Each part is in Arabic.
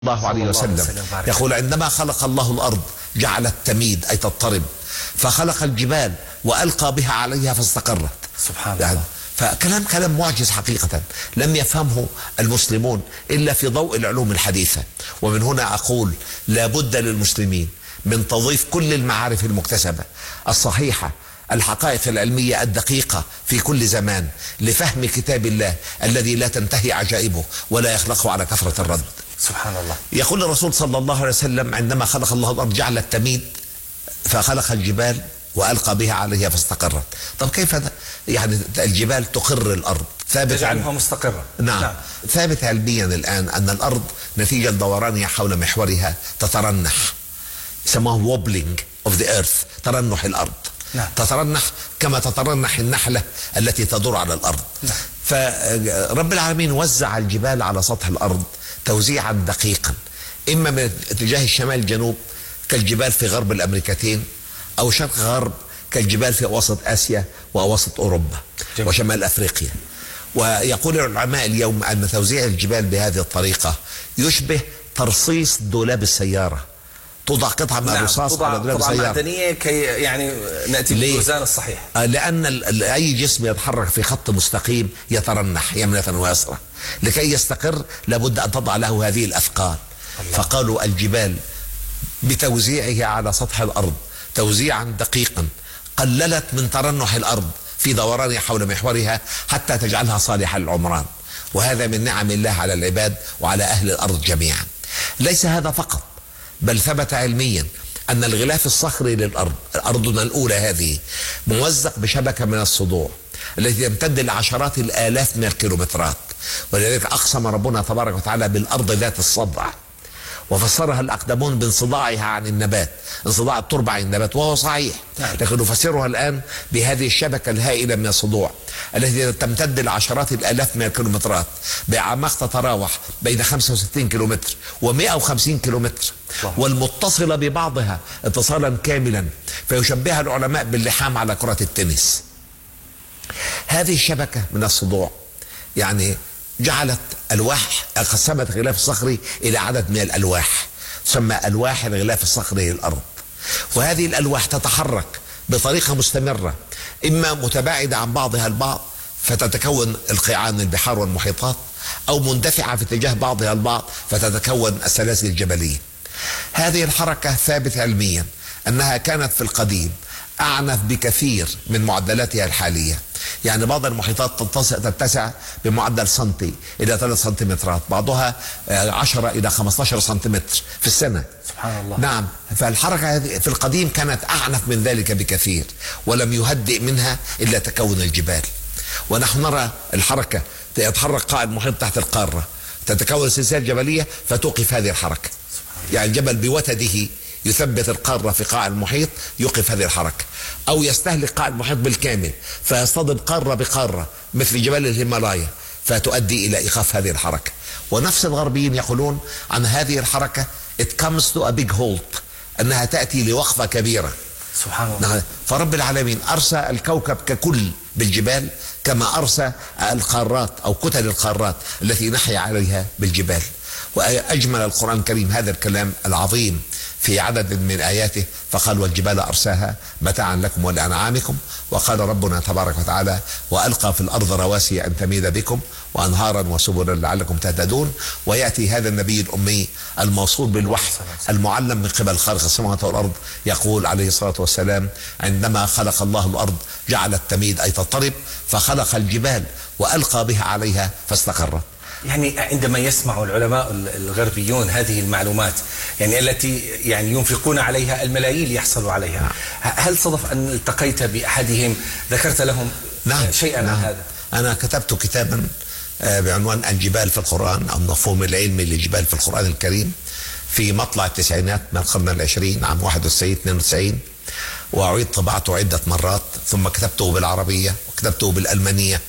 الله عليه وسلم يقول: عندما خلق الله الأرض جعلت تميد أي تضطرب، فخلق الجبال وألقى بها عليها فاستقرت. سبحان الله. فكلام معجز حقيقة، لم يفهمه المسلمون إلا في ضوء العلوم الحديثة. ومن هنا أقول: لا بد للمسلمين من تضيف كل المعارف المكتسبة الصحيحة، الحقائق العلمية الدقيقة في كل زمان، لفهم كتاب الله الذي لا تنتهي عجائبه ولا يخلقه على كثرة الرد. سبحان الله. يقول الرسول صلى الله عليه وسلم: عندما خلق الله الأرض جعل التميد، فخلق الجبال وألقى بها عليها فاستقرت. طب كيف يعني الجبال تقر الأرض؟ ثابت تجعلها مستقرة. نعم. ثابت علميا الآن أن الأرض نتيجة دورانها حول محورها تترنح، يسموه wobbling of the earth، ترنح الأرض. نعم. تترنح كما تترنح النحلة التي تدور على الأرض. نعم. فرب العالمين وزع الجبال على سطح الأرض توزيعا دقيقا، إما من اتجاه الشمال الجنوب كالجبال في غرب الأمريكتين، أو شرق غرب كالجبال في وسط آسيا ووسط أوروبا. جميل. وشمال أفريقيا. ويقول العلماء اليوم أن توزيع الجبال بهذه الطريقة يشبه ترصيص دولاب السيارة، توضع قطعة من الرصاص على دولاب السيارة معدنية كي يعني نأتي بالوزن الصحيح. لأن أي جسم يتحرك في خط مستقيم يترنح يمنة ويسرى، لكي يستقر لابد أن تضع له هذه الأثقال. الله. فقالوا: الجبال بتوزيعها على سطح الأرض توزيعا دقيقا قللت من ترنح الأرض في دورانها حول محورها حتى تجعلها صالحة للعمران. وهذا من نعم الله على العباد وعلى أهل الأرض جميعا. ليس هذا فقط، بل ثبت علميا أن الغلاف الصخري للأرض، أرضنا الأولى هذه، موزق بشبكة من الصدوع التي تمتد لعشرات الآلاف من الكيلومترات. ولذلك أقسم ربنا تبارك وتعالى بالأرض ذات الصدع، وفسرها الأقدمون بانصداعها عن النبات، انصداع التربة عن النبات، وهو صحيح. لكن نفسرها الآن بهذه الشبكة الهائلة من الصدوع التي تمتد لعشرات الآلاف من الكيلومترات بأعماق تتراوح بين 65 كيلومتر و150 كيلومتر، والمتصلة ببعضها اتصالا كاملا، فيشبهها العلماء باللحام على كرة التنس. هذه الشبكة من الصدوع يعني جعلت ألواح، قسمت الغلاف الصخري إلى عدد من الألواح تسمى ألواح الغلاف الصخري للأرض. وهذه الألواح تتحرك بطريقة مستمرة، إما متباعدة عن بعضها البعض فتتكون القيعان البحار والمحيطات، أو مندفعة في اتجاه بعضها البعض فتتكون السلاسل الجبلية. هذه الحركة ثابت علميا أنها كانت في القديم أعنف بكثير من معدلاتها الحالية. يعني بعض المحيطات تتسع بمعدل سنتي إلى 3 سنتيمترات، بعضها 10 إلى 15 سنتيمتر في السنة. سبحان الله. نعم. فالحركة في القديم كانت أعنف من ذلك بكثير، ولم يهدئ منها إلا تكون الجبال. ونحن نرى الحركة، يتحرك قاع المحيط تحت القارة، تتكون سلسلة جبلية فتوقف هذه الحركة. يعني الجبل بوتده يثبت القارة في قاع المحيط، يوقف هذه الحركة، أو يستهلك قاع المحيط بالكامل فيصطدم قارة بقارة مثل جبال الهيمالايا فتؤدي إلى إيقاف هذه الحركة. ونفس الغربيين يقولون عن هذه الحركة it comes to a big halt، أنها تأتي لوقفة كبيرة. سبحان الله. فرب العالمين أرسى الكوكب ككل بالجبال، كما أرسى القارات أو كتل القارات التي نحيا عليها بالجبال. وأجمل القرآن الكريم هذا الكلام العظيم في عدد من آياته، فقال: والجبال أرساها متاعا لكم ولأنعامكم. وقال ربنا تبارك وتعالى: وألقى في الأرض رواسي أن تميد بكم وأنهارا وسبلا لعلكم تهتدون. ويأتي هذا النبي الأمي الموصول بالوحي المعلم من قبل خالق السماوات والأرض يقول عليه الصلاة والسلام: عندما خلق الله الأرض جعل التميد أي تضطرب، فخلق الجبال وألقى بها عليها فاستقرت. يعني عندما يسمع العلماء الغربيون هذه المعلومات يعني التي يعني ينفقون عليها الملايين ليحصلوا عليها، هل صدف أن التقيت بأحدهم ذكرت لهم شيئا عن هذا؟ أنا كتبت كتابا بعنوان الجبال في القرآن، أو المفهوم العلمي للجبال في القرآن الكريم، في مطلع التسعينات من القرن العشرين عام 91-92، وأعيد طباعته عدة مرات، ثم كتبته بالعربية وكتبته بالألمانية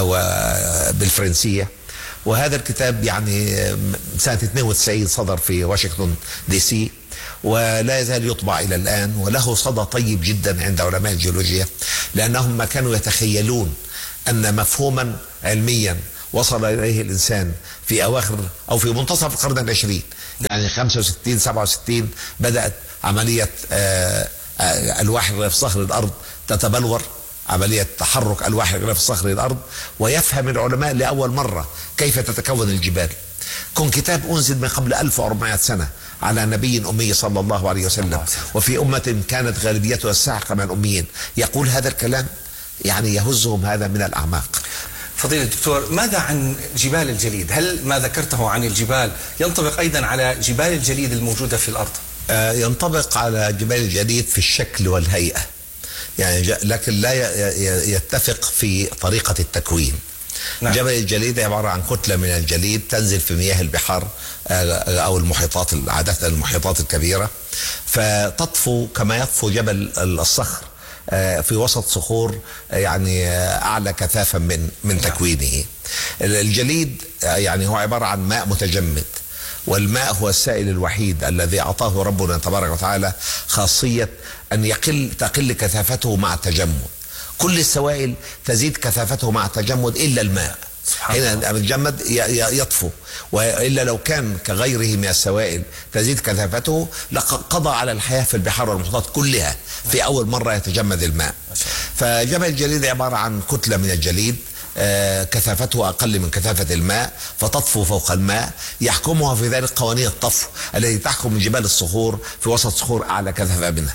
وبالفرنسية. وهذا الكتاب يعني سنة 92 صدر في واشنطن دي سي، ولا يزال يطبع إلى الآن، وله صدى طيب جدا عند علماء الجيولوجيا، لأنهم ما كانوا يتخيلون أن مفهوما علميا وصل إليه الإنسان في أواخر أو في منتصف القرن العشرين، يعني 65 67 بدأت عملية ألواح الغلاف الصخري الأرض تتبلور، عملية تحرك ألواح الغلاف الصخري الأرض، ويفهم العلماء لأول مرة كيف تتكون الجبال. كن كتاب أنزل من قبل 1400 سنة على نبي أمي صلى الله عليه وسلم، وفي أمة كانت غالبيتها الساحقة من الأميين، يقول هذا الكلام يعني يهزهم هذا من الأعماق. فضيلة الدكتور، ماذا عن جبال الجليد؟ هل ما ذكرته عن الجبال ينطبق أيضا على جبال الجليد الموجودة في الأرض؟ ينطبق على جبال الجليد في الشكل والهيئة، يعني لكن لا يتفق في طريقة التكوين. نعم. جبل الجليد عبارة عن كتلة من الجليد تنزل في مياه البحار أو المحيطات، عادة المحيطات الكبيرة، فتطفو كما يطفو جبل الصخر في وسط صخور يعني أعلى كثافة من تكوينه. الجليد يعني هو عبارة عن ماء متجمد، والماء هو السائل الوحيد الذي أعطاه ربنا تبارك وتعالى خاصية أن تقل كثافته مع التجمد. كل السوائل تزيد كثافته مع التجمد إلا الماء، هنا الجمد يطفو، وإلا لو كان كغيره من السوائل تزيد كثافته لقضى على الحياة في البحار والمحيطات كلها في أول مرة يتجمد الماء. فجبل الجليد عبارة عن كتلة من الجليد كثافته أقل من كثافة الماء، فتطفو فوق الماء، يحكمها في ذلك قوانين الطفو التي تحكم جبال الصخور في وسط صخور أعلى كثافة منها.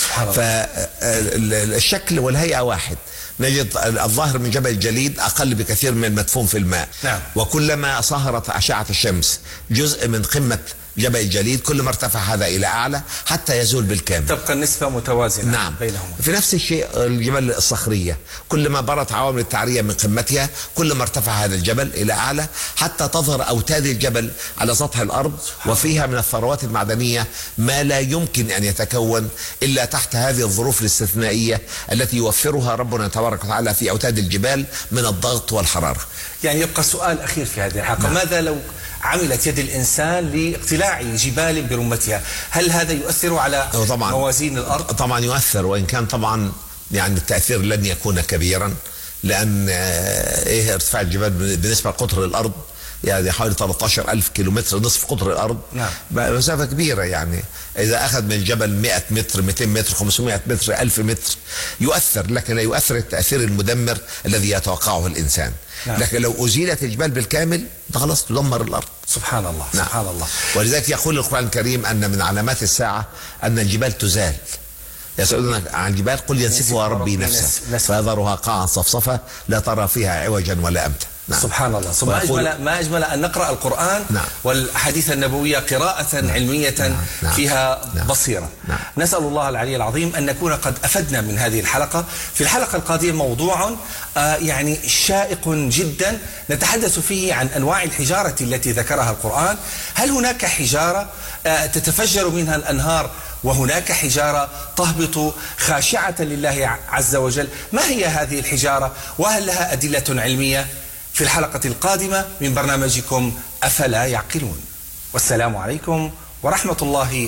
فالشكل والهيئة واحد. نجد الظاهر من جبل الجليد أقل بكثير من المدفون في الماء. نعم. وكلما صهرت أشعة الشمس جزء من قمة جبل الجليد كل ما ارتفع هذا إلى أعلى حتى يزول بالكامل، تبقى النسبة متوازنة. نعم. بينهما. في نفس الشيء الجبال الصخرية كل ما برت عوامل التعرية من قمتها كل ما ارتفع هذا الجبل إلى أعلى حتى تظهر أوتاد الجبل على سطح الأرض، وفيها من الثروات المعدنية ما لا يمكن أن يتكون إلا تحت هذه الظروف الاستثنائية التي يوفرها ربنا تبارك وتعالى في أوتاد الجبال من الضغط والحرارة. يعني يبقى سؤال أخير في هذه الحلقة. نعم. ماذا لو عملت يد الإنسان لاقتلاع جبال برمتها؟ هل هذا يؤثر على موازين الأرض؟ طبعا يؤثر، وإن كان طبعا يعني التأثير لن يكون كبيرا، لأن ارتفاع الجبال بالنسبة لقطر الأرض يعني حوالي 13,000 كيلومتر، نصف قطر الأرض. نعم. مسافة كبيرة، يعني إذا أخذ من الجبل 100 متر 200 متر 500 متر 1000 متر يؤثر، لكن لا يؤثر التأثير المدمر الذي يتوقعه الإنسان. نعم. لكن لو أزيلت الجبال بالكامل خلاص تدمر الأرض. سبحان الله. نعم. سبحان الله. ولذلك يقول القرآن الكريم أن من علامات الساعة أن الجبال تزال. يسألونك عن الجبال قل ينسفها ربي نفسه فيذرها قاعا صفصفا لا ترى فيها عوجا ولا أمتا. نعم. سبحان الله. ما أجمل أن نقرأ القرآن. نعم. والحديث النبوية قراءة علمية. نعم. فيها بصيرة. نعم. نسأل الله العلي العظيم أن نكون قد أفدنا من هذه الحلقة. في الحلقة القادمة موضوع يعني شائق جدا نتحدث فيه عن أنواع الحجارة التي ذكرها القرآن. هل هناك حجارة تتفجر منها الأنهار وهناك حجارة تهبط خاشعة لله عز وجل؟ ما هي هذه الحجارة وهل لها أدلة علمية؟ في الحلقة القادمة من برنامجكم أفلا يعقلون. والسلام عليكم ورحمة الله